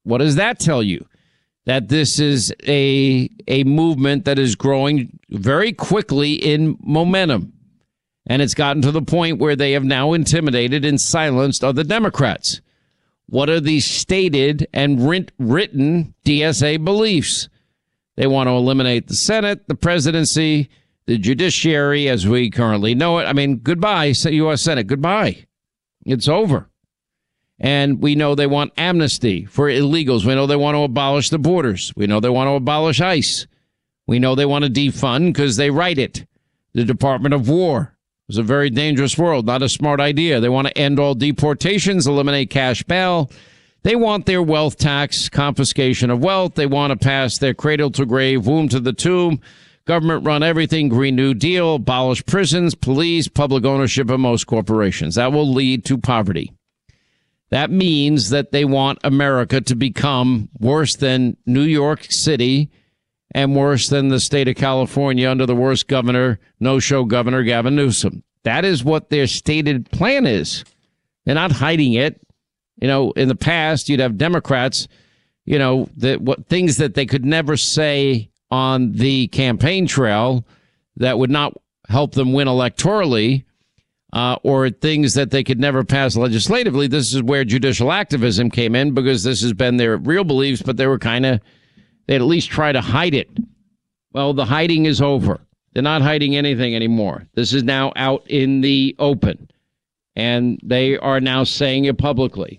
what does that tell you? That this is a movement that is growing very quickly in momentum. And it's gotten to the point where they have now intimidated and silenced other Democrats. What are the stated and written DSA beliefs? They want to eliminate the Senate, the presidency, the judiciary as we currently know it. I mean, goodbye, U.S. Senate. Goodbye. It's over. And we know they want amnesty for illegals. We know they want to abolish the borders. We know they want to abolish ICE. We know they want to defund because they write it. The Department of War. It's a very dangerous world, not a smart idea. They want to end all deportations, eliminate cash bail. They want their wealth tax, confiscation of wealth. They want to pass their cradle to grave, womb to the tomb, government run everything, Green New Deal, abolish prisons, police, public ownership of most corporations. That will lead to poverty. That means that they want America to become worse than New York City and worse than the state of California under the worst governor, no-show governor, Gavin Newsom. That is what their stated plan is. They're not hiding it. You know, in the past, you'd have Democrats, you know, things that they could never say on the campaign trail that would not help them win electorally, or things that they could never pass legislatively. This is where judicial activism came in, because this has been their real beliefs, but they'd at least try to hide it. Well, the hiding is over. They're not hiding anything anymore. This is now out in the open, and they are now saying it publicly.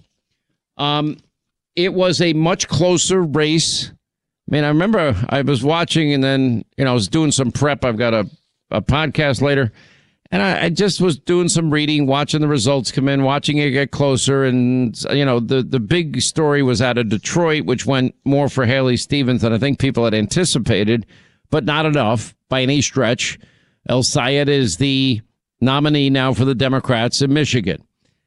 It was a much closer race. I mean, I remember I was watching, and then, you know, I was doing some prep. I've got a podcast later, and I just was doing some reading, watching the results come in, watching it get closer. And, you know, the big story was out of Detroit, which went more for Haley Stevens than I think people had anticipated, but not enough by any stretch. El-Sayed is the nominee now for the Democrats in Michigan.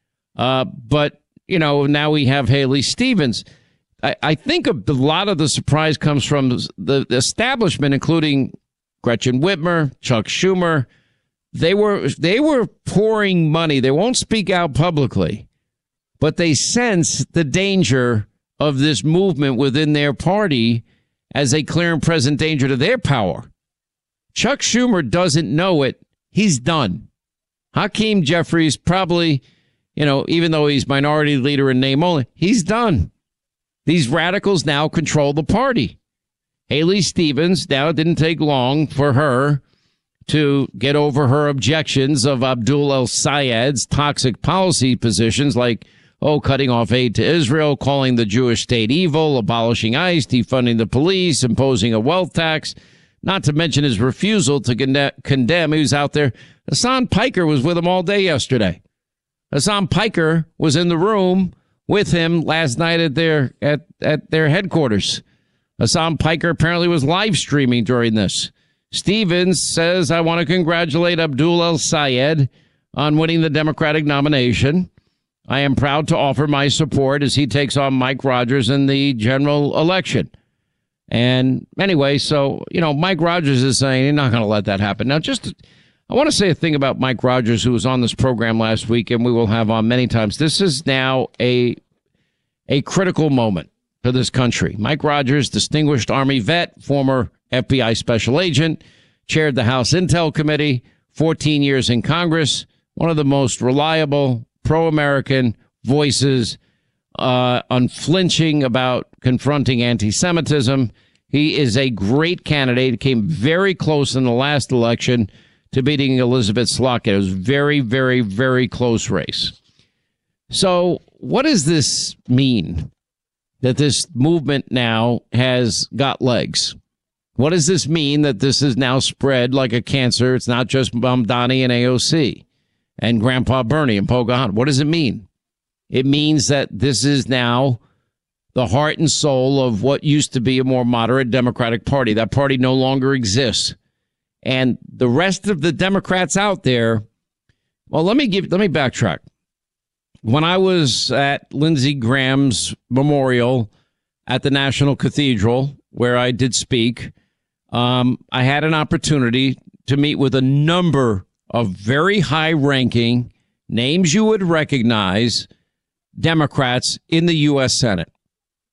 But, you know, now we have Haley Stevens. I think a lot of the surprise comes from the establishment, including Gretchen Whitmer, Chuck Schumer. They were pouring money. They won't speak out publicly, but they sense the danger of this movement within their party as a clear and present danger to their power. Chuck Schumer doesn't know it. He's done. Hakeem Jeffries probably, you know, even though he's minority leader in name only, he's done. These radicals now control the party. Haley Stevens, now it didn't take long for her to get over her objections of Abdul El-Sayed's toxic policy positions like, cutting off aid to Israel, calling the Jewish state evil, abolishing ICE, defunding the police, imposing a wealth tax, not to mention his refusal to condemn. He was out there. Hassan Piker was with him all day yesterday. Hassan Piker was in the room with him last night at their headquarters. Hassan Piker apparently was live streaming during this. Stevens says, I want to congratulate Abdul El-Sayed on winning the Democratic nomination. I am proud to offer my support as he takes on Mike Rogers in the general election. And anyway, so, you know, Mike Rogers is saying he's not going to let that happen. Now, I want to say a thing about Mike Rogers, who was on this program last week, and we will have on many times. This is now a critical moment for this country. Mike Rogers, distinguished Army vet, former FBI special agent, chaired the House Intel Committee, 14 years in Congress, one of the most reliable, pro-American voices, unflinching about confronting anti-Semitism. He is a great candidate. He came very close in the last election to beating Elizabeth Slockett. It was very, very, very close race. So what does this mean, that this movement now has got legs? What does this mean, that this is now spread like a cancer? It's not just Mamdani and AOC and Grandpa Bernie and Pocahontas. What does it mean? It means that this is now the heart and soul of what used to be a more moderate Democratic Party. That party no longer exists. And the rest of the Democrats out there, well, let me backtrack. When I was at Lindsey Graham's memorial at the National Cathedral, where I did speak, I had an opportunity to meet with a number of very high-ranking names you would recognize Democrats in the U.S. Senate.